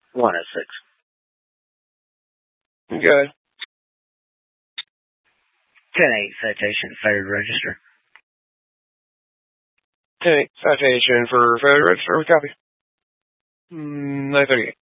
106. Okay. 10-8 citation, failure to register. 10-8 citation for failure to register. We copy. 938.